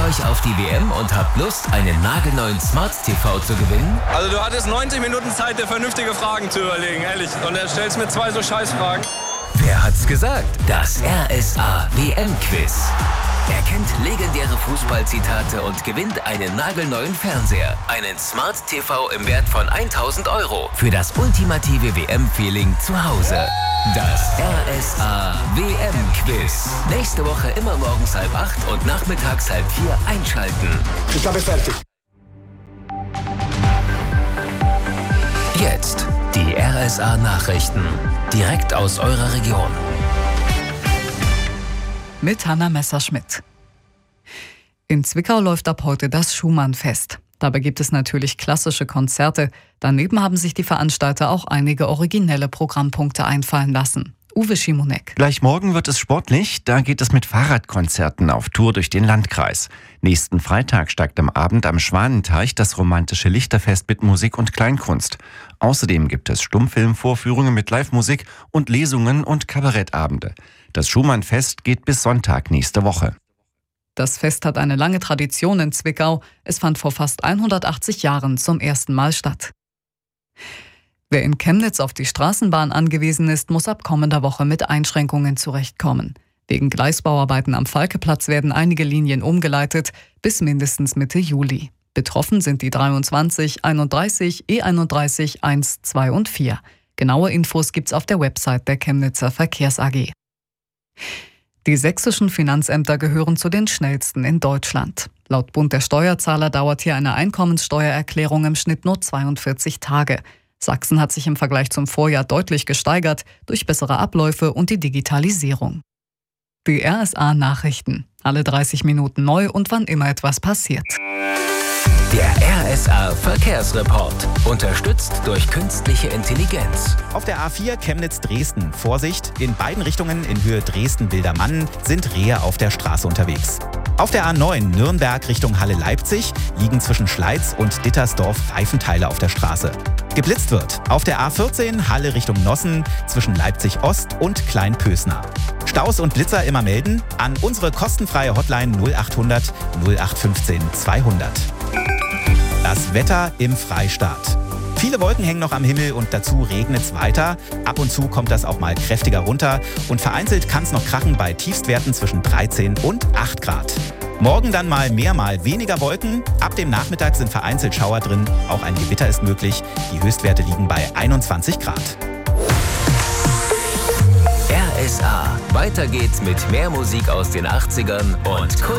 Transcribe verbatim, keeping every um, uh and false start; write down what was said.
ihr euch auf die W M und habt Lust, einen nagelneuen Smart T V zu gewinnen? Also du hattest neunzig Minuten Zeit, dir vernünftige Fragen zu überlegen, ehrlich. Und er stellst mir zwei so Scheißfragen. Wer hat's gesagt? Das R S A W M-Quiz. Er kennt legendäre Fußballzitate und gewinnt einen nagelneuen Fernseher. Einen Smart T V im Wert von tausend Euro für das ultimative W M-Feeling zu Hause. Das R S A W M-Quiz. Nächste Woche immer morgens halb acht und nachmittags halb vier einschalten. Ich habe fertig. Jetzt die R S A-Nachrichten. Direkt aus eurer Region. Mit Hanna Messerschmidt. In Zwickau läuft ab heute das Schumann-Fest. Dabei gibt es natürlich klassische Konzerte. Daneben haben sich die Veranstalter auch einige originelle Programmpunkte einfallen lassen. Uwe Schimonek. Gleich morgen wird es sportlich. Da geht es mit Fahrradkonzerten auf Tour durch den Landkreis. Nächsten Freitag steigt am Abend am Schwanenteich das romantische Lichterfest mit Musik und Kleinkunst. Außerdem gibt es Stummfilmvorführungen mit Live-Musik und Lesungen und Kabarettabende. Das Schumann-Fest geht bis Sonntag nächste Woche. Das Fest hat eine lange Tradition in Zwickau. Es fand vor fast hundertachtzig Jahren zum ersten Mal statt. Wer in Chemnitz auf die Straßenbahn angewiesen ist, muss ab kommender Woche mit Einschränkungen zurechtkommen. Wegen Gleisbauarbeiten am Falkeplatz werden einige Linien umgeleitet, bis mindestens Mitte Juli. Betroffen sind die dreiundzwanzig, einunddreißig, E einunddreißig, eins, zwei und vier. Genaue Infos gibt's auf der Website der Chemnitzer Verkehrs A G. Die sächsischen Finanzämter gehören zu den schnellsten in Deutschland. Laut Bund der Steuerzahler dauert hier eine Einkommenssteuererklärung im Schnitt nur zweiundvierzig Tage. Sachsen hat sich im Vergleich zum Vorjahr deutlich gesteigert durch bessere Abläufe und die Digitalisierung. Die R S A-Nachrichten. Alle dreißig Minuten neu und wann immer etwas passiert. Der R S A-Verkehrsreport. Unterstützt durch künstliche Intelligenz. Auf der A vier Chemnitz-Dresden. Vorsicht, in beiden Richtungen in Höhe Dresden-Wildermann sind Rehe auf der Straße unterwegs. Auf der A neun Nürnberg Richtung Halle-Leipzig liegen zwischen Schleiz und Dittersdorf Reifenteile auf der Straße. Geblitzt wird auf der A vierzehn Halle Richtung Nossen zwischen Leipzig-Ost und Kleinpösner. Staus und Blitzer immer melden an unsere kostenfreie Hotline null achthundert null acht fünfzehn zweihundert. Das Wetter im Freistaat. Viele Wolken hängen noch am Himmel und dazu regnet es weiter. Ab und zu kommt das auch mal kräftiger runter und vereinzelt kann es noch krachen bei Tiefstwerten zwischen dreizehn und acht Grad. Morgen dann mal mehr, mal weniger Wolken. Ab dem Nachmittag sind vereinzelt Schauer drin. Auch ein Gewitter ist möglich. Die Höchstwerte liegen bei einundzwanzig Grad. R S A. Weiter geht's mit mehr Musik aus den achtzigern und Kult.